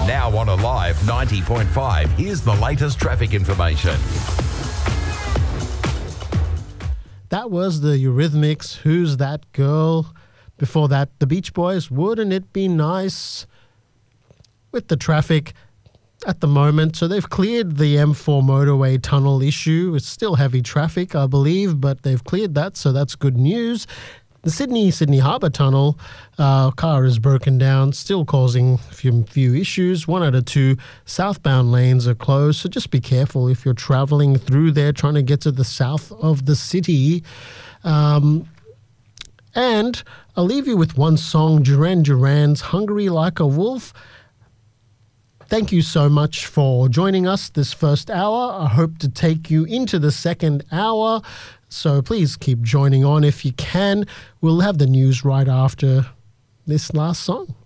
Now on Alive 90.5, here's the latest traffic information. That was the Eurythmics, Who's That Girl? Before that, the Beach Boys, Wouldn't It Be Nice? With the traffic at the moment, so they've cleared the M4 motorway tunnel issue. It's still heavy traffic, I believe, but they've cleared that, so that's good news. The Sydney Harbour Tunnel car is broken down, still causing a few issues. 1 out of 2 southbound lanes are closed, so just be careful if you're travelling through there, trying to get to the south of the city. And I'll leave you with one song, Duran Duran's Hungry Like a Wolf. Thank you so much for joining us this first hour. I hope to take you into the second hour. So please keep joining on if you can. We'll have the news right after this last song.